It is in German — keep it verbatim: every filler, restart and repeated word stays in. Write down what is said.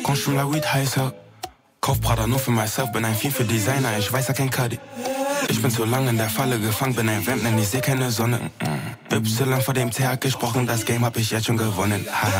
Komm schon la Weed heißer. Kauf Prada nur für myself, bin ein Vieh für Designer, ich weiß ja kein Cuddy. Ich bin zu lange in der Falle gefangen, bin ein Vamp, denn ich seh keine Sonne. Y vor dem T hat gesprochen, das Game hab ich jetzt schon gewonnen. Haha.